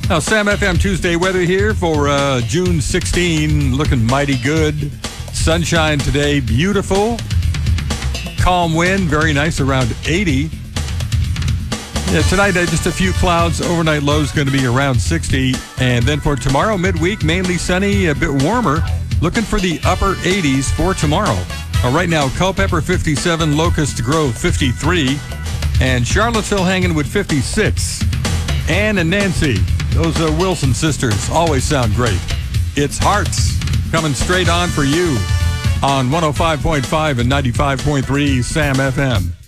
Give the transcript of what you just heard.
Now, Sam FM Tuesday weather here for June 16. Looking mighty good. Sunshine today, beautiful. Calm wind, very nice, around 80. Yeah, tonight, just a few clouds. Overnight low is going to be around 60. And then for tomorrow, midweek, mainly sunny, a bit warmer. Looking for the upper 80s for tomorrow. Right now, Culpeper 57, Locust Grove 53, and Charlottesville hanging with 56. Ann and Nancy, those Wilson sisters, always sound great. It's Hearts coming straight on for you on 105.5 and 95.3 Sam FM.